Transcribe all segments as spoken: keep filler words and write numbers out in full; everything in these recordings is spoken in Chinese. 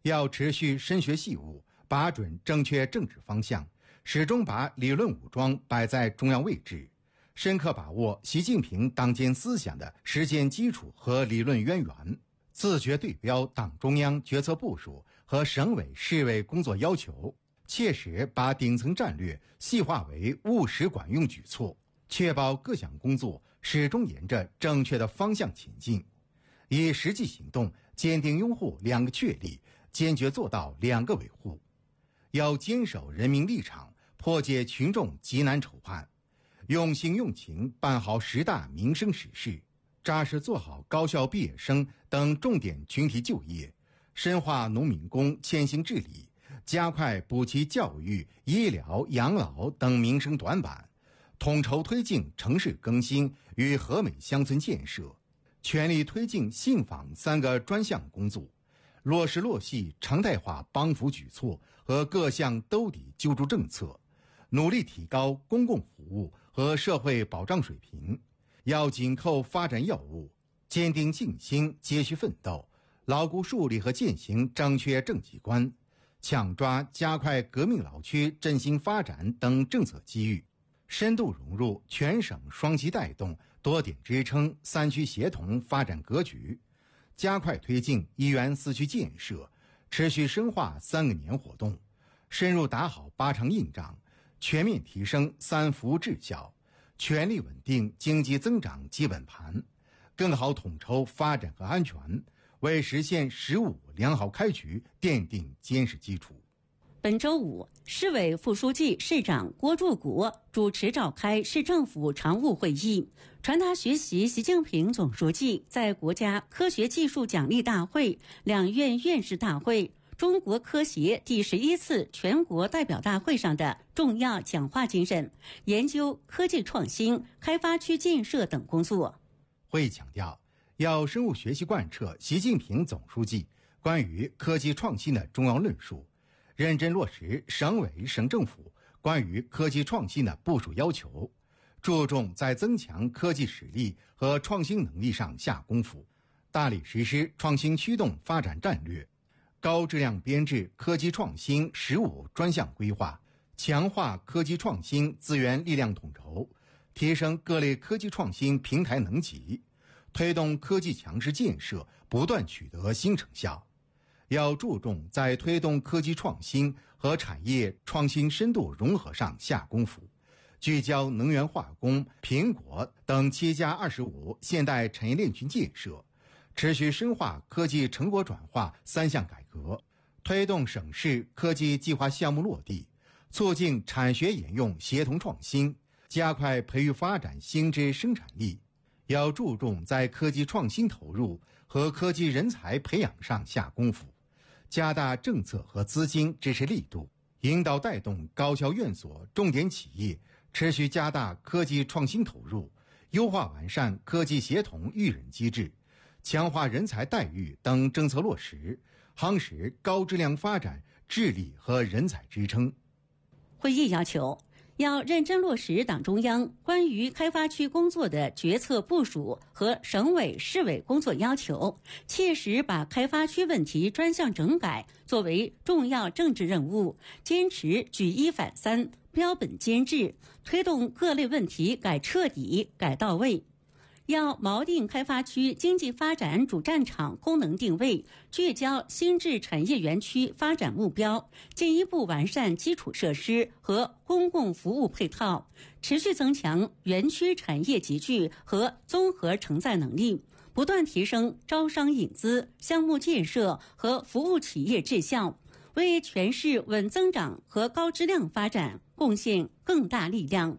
要持续深学细务，把准正确政治方向，始终把理论武装摆在重要位置，深刻把握习近平党建思想的实践基础和理论渊源，自觉对标党中央决策部署和省委市委工作要求，切实把顶层战略细化为务实管用举措，确保各项工作始终沿着正确的方向前进，以实际行动坚定拥护两个确立，坚决做到两个维护。要坚守人民立场，破解群众急难愁盼，用心用情办好十大民生实事，扎实做好高校毕业生等重点群体就业，深化农民工欠薪治理，加快补齐教育、医疗、养老等民生短板，统筹推进城市更新与和美乡村建设，全力推进信访三个专项工作，落实落细常态化帮扶举措和各项兜底救助政策，努力提高公共服务和社会保障水平。要紧扣发展要务，坚定信心，接续奋斗，牢固树立和践行正确政绩观，抢抓加快革命老区振兴发展等政策机遇，深度融入全省双旗带动、多点支撑、三区协同发展格局，加快推进一园四区建设，持续深化三个年活动，深入打好八场硬仗，全面提升三服务质效，全力稳定经济增长基本盘，更好统筹发展和安全，为实现“十五”良好开局奠定坚实基础。 本周五，市委副书记、市长郭柱国主持召开市政府常务会议，传达学习习近平总书记在国家科学技术奖励大会、两院院士大会、中国科协第十一次全国代表大会上的重要讲话精神，研究科技创新、开发区建设等工作。 会议强调，要深入学习贯彻习近平总书记关于科技创新的重要论述，认真落实省委省政府关于科技创新的部署要求，注重在增强科技实力和创新能力上下功夫，大力实施创新驱动发展战略，高质量编制科技创新“十五”专项规划，强化科技创新资源力量统筹，提升各类科技创新平台能级，推动科技强市建设不断取得新成效。要注重在推动科技创新和产业创新深度融合上下功夫，聚焦能源化工、苹果等七加二十五现代产业链群建设，持续深化科技成果转化三项改革，推动省市科技计划项目落地，促进产学研用协同创新，加快培育发展新知生产力。要注重在科技创新投入和科技人才培养上下功夫，加大政策和资金支持力度，引导带动高校院所重点企业持续加大科技创新投入，优化完善科技协同育人机制，强化人才待遇等政策落实，夯实高质量发展治理和人才支撑。 会议要求，要认真落实党中央关于开发区工作的决策部署和省委市委工作要求，切实把开发区问题专项整改作为重要政治任务，坚持举一反三、标本兼治，推动各类问题改彻底、改到位。要锚定开发区经济发展主战场功能定位，聚焦新质产业园区发展目标，进一步完善基础设施和公共服务配套，持续增强园区产业集聚和综合承载能力，不断提升招商引资、项目建设和服务企业质效，为全市稳增长和高质量发展贡献更大力量。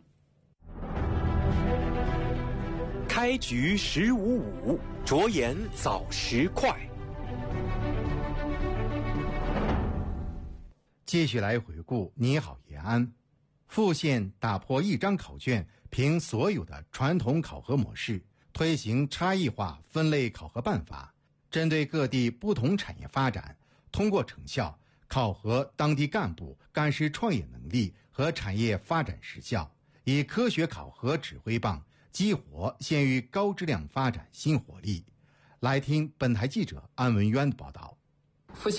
开局十五五，着眼早时快。 继续来回顾你好延安。富县打破一张考卷评所有的传统考核模式，推行差异化分类考核办法，针对各地不同产业发展，通过成效考核当地干部干事创业能力和产业发展实效，以科学考核指挥棒激活县域高质量发展新活力。来听本台记者安文渊的报道。